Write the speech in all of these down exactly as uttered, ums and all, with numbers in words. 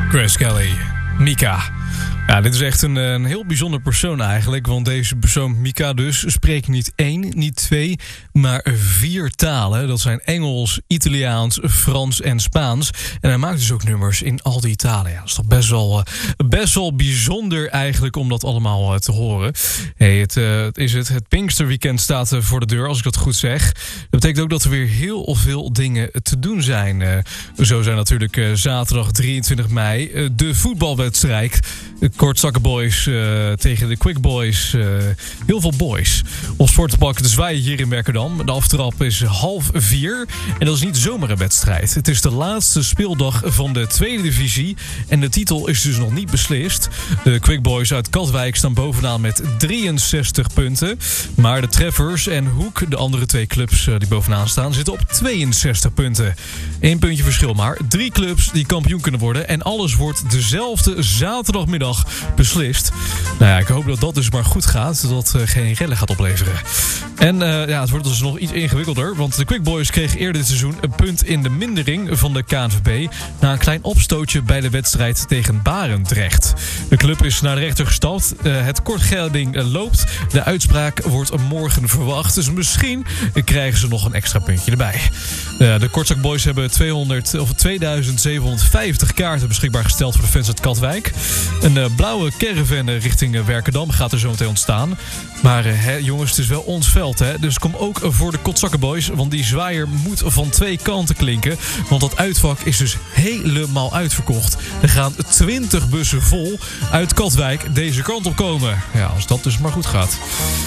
Grace Kelly, Mika. Ja, dit is echt een, een heel bijzonder persoon eigenlijk. Want deze persoon, Mika dus, spreekt niet één, niet twee, maar vier talen. Dat zijn Engels, Italiaans, Frans en Spaans. En hij maakt dus ook nummers in al die talen. Ja, dat is toch best wel, best wel bijzonder eigenlijk om dat allemaal te horen. Hey, het, uh, het is het, het Pinksterweekend staat uh, voor de deur, als ik dat goed zeg. Dat betekent ook dat er weer heel veel dingen te doen zijn. Uh, zo zijn natuurlijk uh, zaterdag drieëntwintig mei uh, de voetbalwedstrijd. De Kortzakken Boys uh, tegen de Quick Boys. Uh, heel veel boys. Op Sportpark de Zwaaien hier in Werkendam. De aftrap is half vier. En dat is niet zomaar een wedstrijd. Het is de laatste speeldag van de tweede divisie. En de titel is dus nog niet beslist. De Quick Boys uit Katwijk staan bovenaan met drieënzestig punten. Maar de Treffers en Hoek, de andere twee clubs die bovenaan staan, zitten op tweeënzestig punten. Eén puntje verschil maar. Drie clubs die kampioen kunnen worden. En alles wordt dezelfde zaterdagmiddag beslist. Nou ja, ik hoop dat dat dus maar goed gaat. Dat dat uh, geen rellen gaat opleveren. En uh, ja, het wordt dus nog iets ingewikkelder. Want de Quick Boys kregen eerder dit seizoen een punt in de mindering van de K N V B. Na een klein opstootje bij de wedstrijd tegen Barendrecht. De club is naar de rechter gestapt. Uh, het kortgelding uh, loopt. De uitspraak wordt morgen verwacht. Dus misschien krijgen ze nog een extra puntje erbij. Uh, de Kortzak Boys hebben tweehonderd, of tweeduizend zevenhonderdvijftig kaarten beschikbaar gesteld voor de fans uit Katwijk. Een uh, blauwe caravan richting uh, Werkendam gaat er zo meteen ontstaan. Maar uh, hè, jongens, het is wel ons veld, hè? Dus kom ook voor de Kortzakken Boys. Want die zwaaier moet van twee kanten klinken. Want dat uitvak is dus helemaal uitverkocht. Er gaan twintig bussen vol uit Katwijk deze kant op komen. Ja, als dat dus maar goed gaat.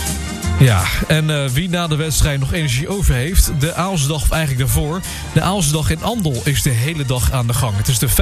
Ja, en uh, wie na de wedstrijd nog energie over heeft, de Aalsdag, of eigenlijk daarvoor, de Aalsdag in Andel is de hele dag aan de gang. Het is de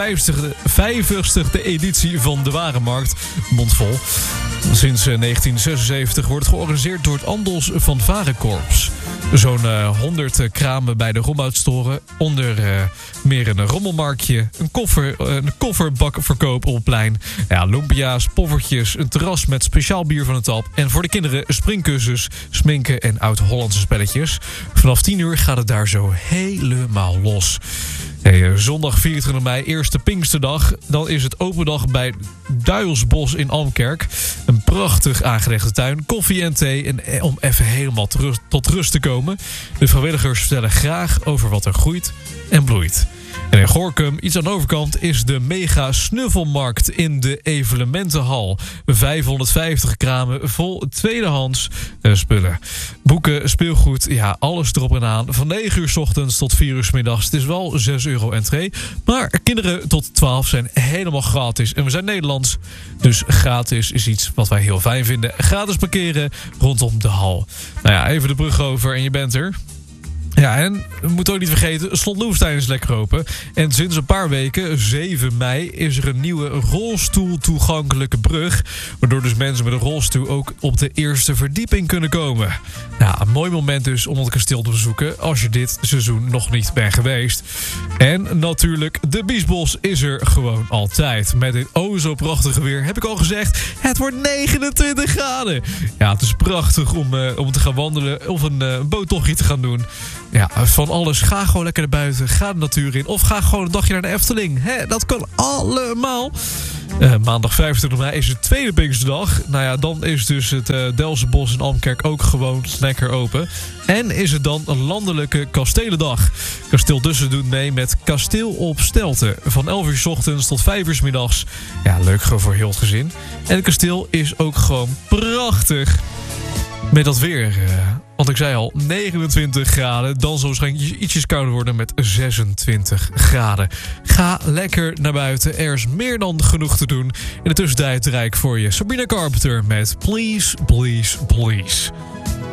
vijftigste editie van de Warenmarkt, mondvol. Sinds uh, negentien zesenzeventig wordt het georganiseerd door het Andels van Varenkorps. Zo'n uh, honderd uh, kramen bij de Romhoutstoren. Onder uh, meer een rommelmarktje, een, koffer, uh, een kofferbakverkoop op het plein. Ja, lumpia's, poffertjes, een terras met speciaal bier van de tap. En voor de kinderen springkussens, sminken en oud-Hollandse spelletjes. Vanaf tien uur gaat het daar zo helemaal los. Hey, zondag vierentwintig mei, eerste Pinksterdag. Dan is het open dag bij Duilsbos in Almkerk. Een prachtig aangelegde tuin, koffie en thee. En om even helemaal terug, tot rust te komen. De vrijwilligers vertellen graag over wat er groeit en bloeit. En in Gorinchem, iets aan de overkant, is de mega snuffelmarkt in de evenementenhal. vijfhonderdvijftig kramen vol tweedehands uh, spullen. Boeken, speelgoed, ja, alles erop en aan. Van negen uur 's ochtends tot vier uur 's middags. Het is wel zes euro entree. Maar kinderen tot twaalf zijn helemaal gratis. En we zijn Nederlands, dus gratis is iets wat wij heel fijn vinden. Gratis parkeren rondom de hal. Nou ja, even de brug over en je bent er. Ja, en we moeten ook niet vergeten, Slot Loevestein is lekker open. En sinds een paar weken, zeven mei, is er een nieuwe rolstoel-toegankelijke brug. Waardoor dus mensen met een rolstoel ook op de eerste verdieping kunnen komen. Nou, een mooi moment dus om het kasteel te bezoeken als je dit seizoen nog niet bent geweest. En natuurlijk, de Biesbos is er gewoon altijd. Met dit o zo prachtige weer heb ik al gezegd, het wordt negenentwintig graden. Ja, het is prachtig om, uh, om te gaan wandelen of een uh, boottochtje te gaan doen. Ja, van alles. Ga gewoon lekker naar buiten. Ga de natuur in. Of ga gewoon een dagje naar de Efteling. Hè, dat kan allemaal. Uh, maandag vijfentwintig mei is de tweede Pinksterdag. Nou ja, dan is dus het uh, Delftsbos in Almkerk ook gewoon lekker open. En is het dan een landelijke kastelendag. Kasteel Dussen doet mee met Kasteel op Stelten. Van elf uur 's ochtends tot vijf uur 's middags. Ja, leuk gewoon voor heel het gezin. En het kasteel is ook gewoon prachtig. Met dat weer, uh, want ik zei al, negenentwintig graden. Dan zal waarschijnlijk ietsjes kouder worden met zesentwintig graden. Ga lekker naar buiten. Er is meer dan genoeg te doen. In de tussentijd draai ik voor je Sabrina Carpenter met Please, Please, Please.